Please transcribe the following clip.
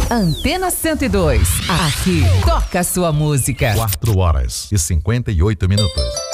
Antena 102. Aqui toca a sua música. 4 horas e 58 minutos.